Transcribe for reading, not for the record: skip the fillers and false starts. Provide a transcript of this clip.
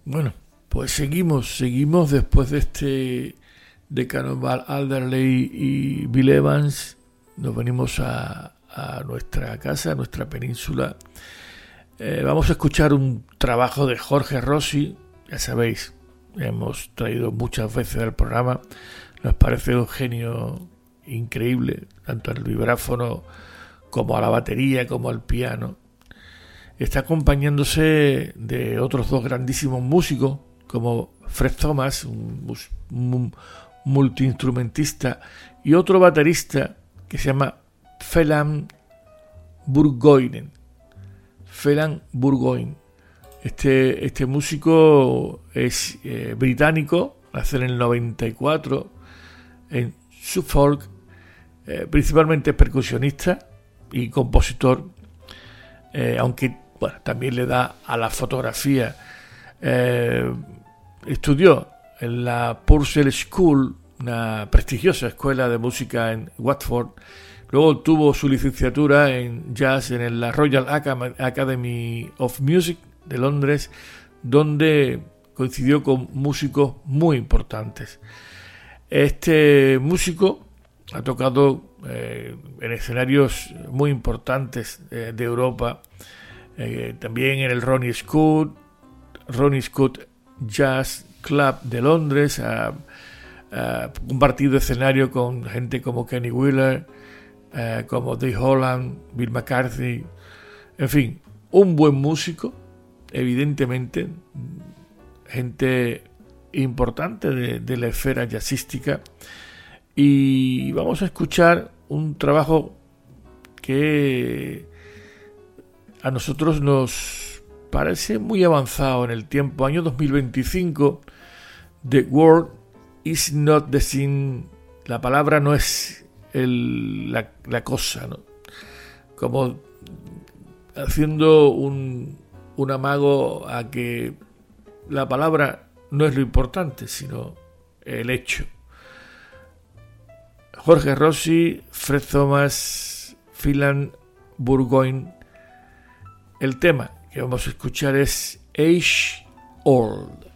Bueno, pues seguimos después de este de Cannonball Adderley y Bill Evans. Nos venimos a nuestra casa, a nuestra península. Vamos a escuchar un trabajo de Jorge Rossi. Ya sabéis, hemos traído muchas veces al programa. Nos parece un genio increíble, tanto al vibráfono como a la batería, como al piano. Está acompañándose de otros dos grandísimos músicos, como Fred Thomas, un multiinstrumentista, y otro baterista que se llama Phelan Burgoyne. Este músico es británico, nació en el 94 en Suffolk, principalmente percusionista y compositor, aunque también le da a la fotografía. Estudió en la Purcell School, una prestigiosa escuela de música en Watford. Luego obtuvo su licenciatura en jazz en la Royal Academy of Music de Londres, donde coincidió con músicos muy importantes. Este músico ha tocado en escenarios muy importantes de Europa, también en el Ronnie Scott Jazz Club de Londres. Ha compartido escenario con gente como Kenny Wheeler, como Dave Holland, Bill McCarthy, en fin, un buen músico, evidentemente, gente importante de la esfera jazzística. Y vamos a escuchar un trabajo que a nosotros nos parece muy avanzado en el tiempo, año 2025. The word is not the thing. La palabra no es la cosa, ¿no? Como haciendo un amago a que la palabra no es lo importante, sino el hecho. Jorge Rossi, Fred Thomas, Phelan Burgoyne. El tema que vamos a escuchar es Age Old.